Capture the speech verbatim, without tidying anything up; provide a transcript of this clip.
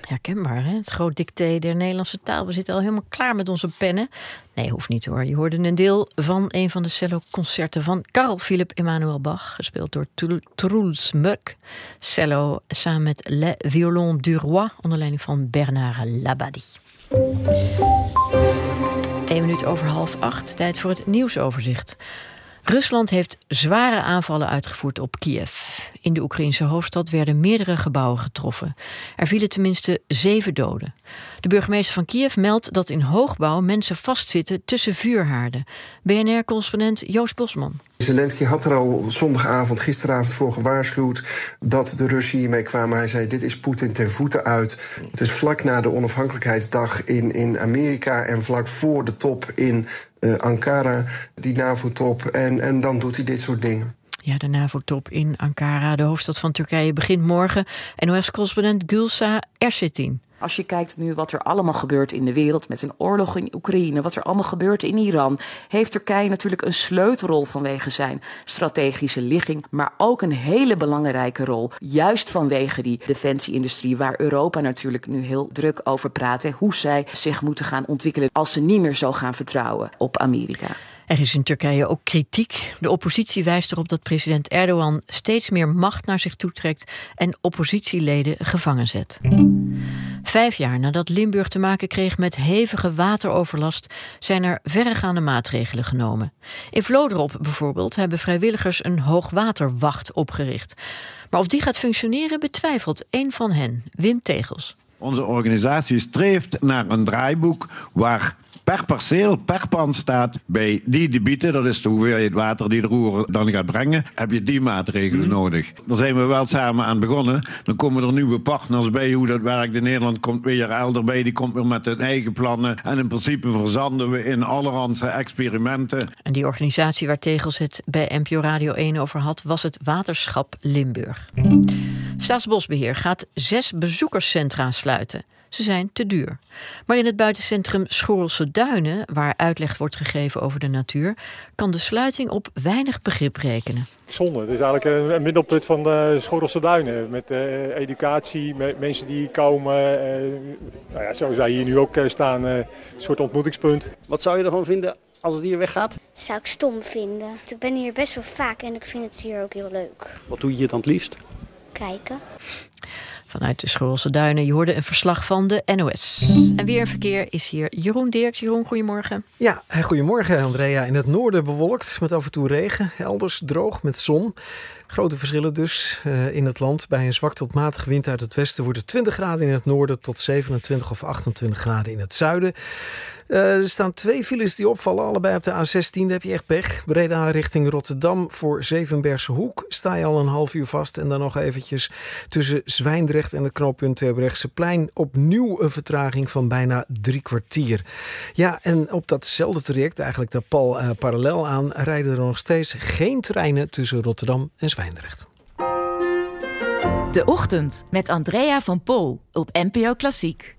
Herkenbaar, hè? Het groot dicté der Nederlandse taal. We zitten al helemaal klaar met onze pennen. Nee, hoeft niet hoor. Je hoorde een deel van een van de cello-concerten van Carl Philipp Emanuel Bach, gespeeld door Truls Mørk. Cello samen met Le Violon du Roi, onder leiding van Bernard Labadie. Eén minuut over half acht. Tijd voor het nieuwsoverzicht. Rusland heeft zware aanvallen uitgevoerd op Kiev. In de Oekraïnse hoofdstad werden meerdere gebouwen getroffen. Er vielen tenminste zeven doden. De burgemeester van Kiev meldt dat in hoogbouw mensen vastzitten tussen vuurhaarden. B N R-correspondent Joost Bosman. Zelensky had er al zondagavond, gisteravond voor gewaarschuwd dat de Russen hiermee kwamen. Hij zei, dit is Poetin ten voeten uit. Het is vlak na de onafhankelijkheidsdag in, in Amerika en vlak voor de top in uh, Ankara, die NAVO-top. En, en dan doet hij dit soort dingen. Ja, de NAVO-top in Ankara, de hoofdstad van Turkije, begint morgen. N O S-correspondent Gülsa Ersetin. Als je kijkt nu wat er allemaal gebeurt in de wereld met een oorlog in Oekraïne, wat er allemaal gebeurt in Iran, heeft Turkije natuurlijk een sleutelrol vanwege zijn strategische ligging, maar ook een hele belangrijke rol, juist vanwege die defensieindustrie, waar Europa natuurlijk nu heel druk over praat, hè, hoe zij zich moeten gaan ontwikkelen als ze niet meer zo gaan vertrouwen op Amerika. Er is in Turkije ook kritiek. De oppositie wijst erop dat president Erdogan steeds meer macht naar zich toetrekt en oppositieleden gevangen zet. Vijf jaar nadat Limburg te maken kreeg met hevige wateroverlast, zijn er verregaande maatregelen genomen. In Vlodrop bijvoorbeeld hebben vrijwilligers een hoogwaterwacht opgericht. Maar of die gaat functioneren betwijfelt één van hen, Wim Tegels. Onze organisatie streeft naar een draaiboek waar per perceel, per pand staat, bij die debieten, dat is de hoeveelheid water die de roer dan gaat brengen, heb je die maatregelen mm. nodig. Daar zijn we wel samen aan begonnen. Dan komen er nieuwe partners bij, hoe dat werkt in Nederland komt weer Elder bij, die komt weer met hun eigen plannen. En in principe verzanden we in allerhande experimenten. En die organisatie waar Tegels het bij N P O Radio één over had, was het Waterschap Limburg. Staatsbosbeheer gaat zes bezoekerscentra sluiten. Ze zijn te duur. Maar in het buitencentrum Schorrelse Duinen, waar uitleg wordt gegeven over de natuur, kan de sluiting op weinig begrip rekenen. Zonde. Het is eigenlijk een middelpunt van de Schorrelse Duinen. Met uh, educatie, met mensen die komen. Uh, nou ja, zoals wij hier nu ook staan, uh, een soort ontmoetingspunt. Wat zou je ervan vinden als het hier weggaat? Dat zou ik stom vinden. Ik ben hier best wel vaak en ik vind het hier ook heel leuk. Wat doe je hier dan het liefst? Kijken. Vanuit de Schorrelse Duinen, je hoorde een verslag van de N O S. En weer verkeer is hier Jeroen Dirks. Jeroen, goedemorgen. Ja, goedemorgen Andrea. In het noorden bewolkt met af en toe regen. Elders droog met zon. Grote verschillen dus uh, in het land. Bij een zwak tot matige wind uit het westen wordt het twintig graden in het noorden tot zevenentwintig of achtentwintig graden in het zuiden. Uh, er staan twee files die opvallen, allebei op de A zestien. Daar heb je echt pech. Breda richting Rotterdam voor Zevenbergse Hoek sta je al een half uur vast. En dan nog eventjes tussen Zwijndrecht en het knooppunt Terbrechtseplein opnieuw een vertraging van bijna drie kwartier. Ja, en op datzelfde traject, eigenlijk daar pal uh, parallel aan, rijden er nog steeds geen treinen tussen Rotterdam en Zwijndrecht. De Ochtend met Andrea van Pol op N P O Klassiek.